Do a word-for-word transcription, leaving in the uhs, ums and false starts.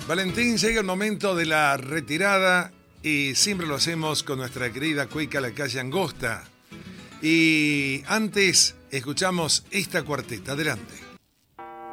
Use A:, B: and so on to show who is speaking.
A: Valentín, llega el momento de la retirada y siempre lo hacemos con nuestra querida cueca La Calle Angosta. Y antes escuchamos esta cuarteta. Adelante.